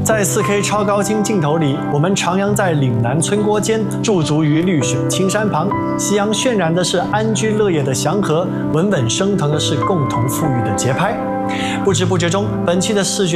在 4K 超高清镜头里，我们徜徉在岭南村郭间，驻足于绿水青山旁，夕阳渲染的是安居乐业的祥和，稳稳升腾的是共同富裕的节拍。不知不觉中，本期的视觉